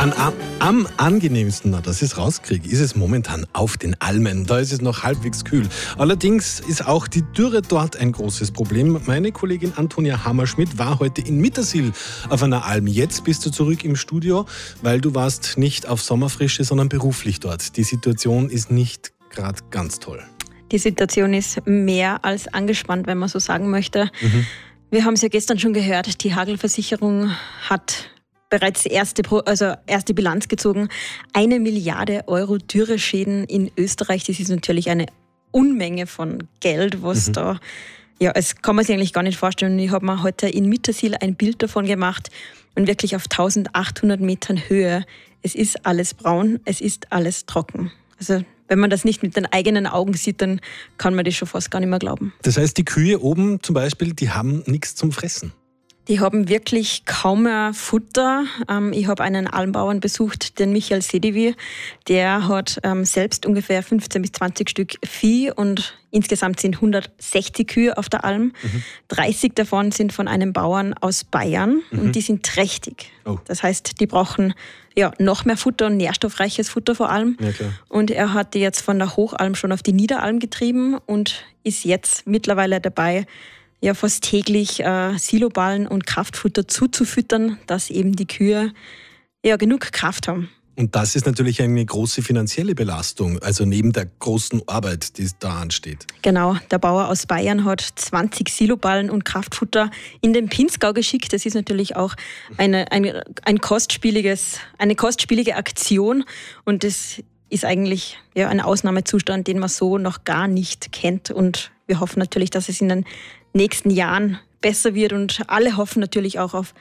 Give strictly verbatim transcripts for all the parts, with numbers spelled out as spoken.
An, am, am angenehmsten, na, dass ich es rauskriege, ist es momentan auf den Almen. Da ist es noch halbwegs kühl. Allerdings ist auch die Dürre dort ein großes Problem. Meine Kollegin Antonia Hammerschmidt war heute in Mittersill auf einer Alm. Jetzt bist du zurück im Studio, weil du warst nicht auf Sommerfrische, sondern beruflich dort. Die Situation ist nicht gerade ganz toll. Die Situation ist mehr als angespannt, wenn man so sagen möchte. Mhm. Wir haben es ja gestern schon gehört, die Hagelversicherung hat bereits erste, also erste Bilanz gezogen. Eine Milliarde Euro Dürreschäden in Österreich. Das ist natürlich eine Unmenge von Geld, was mhm. da, ja, es kann man sich eigentlich gar nicht vorstellen. Ich habe mir heute in Mittersill ein Bild davon gemacht und wirklich auf eintausendachthundert Metern Höhe. Es ist alles braun, es ist alles trocken. Also wenn man das nicht mit den eigenen Augen sieht, dann kann man das schon fast gar nicht mehr glauben. Das heißt, die Kühe oben zum Beispiel, die haben nichts zum Fressen? Die haben wirklich kaum mehr Futter. Ich habe einen Almbauern besucht, den Michael Sedivi. Der hat selbst ungefähr fünfzehn bis zwanzig Stück Vieh und insgesamt sind hundertsechzig Kühe auf der Alm. Mhm. dreißig davon sind von einem Bauern aus Bayern mhm. und die sind trächtig. Oh. Das heißt, die brauchen ja, noch mehr Futter und nährstoffreiches Futter vor allem. Ja, klar. Und er hat die jetzt von der Hochalm schon auf die Niederalm getrieben und ist jetzt mittlerweile dabei, ja fast täglich äh, Siloballen und Kraftfutter zuzufüttern, dass eben die Kühe ja genug Kraft haben. Und das ist natürlich eine große finanzielle Belastung, also neben der großen Arbeit, die da ansteht. Genau, der Bauer aus Bayern hat zwanzig Siloballen und Kraftfutter in den Pinzgau geschickt. Das ist natürlich auch eine, eine, ein kostspieliges, eine kostspielige Aktion und das ist eigentlich ja, ein Ausnahmezustand, den man so noch gar nicht kennt. Und wir hoffen natürlich, dass es in den nächsten Jahren besser wird und alle hoffen natürlich auch auf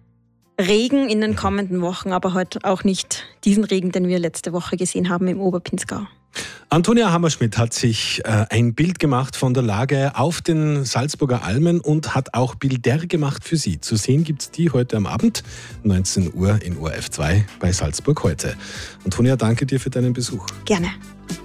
Regen in den kommenden Wochen, aber heute auch nicht diesen Regen, den wir letzte Woche gesehen haben im Oberpinzgau. Antonia Hammerschmidt hat sich äh, ein Bild gemacht von der Lage auf den Salzburger Almen und hat auch Bilder gemacht für Sie. Zu sehen gibt es die heute am Abend, neunzehn Uhr in O R F zwei bei Salzburg heute. Antonia, danke dir für deinen Besuch. Gerne.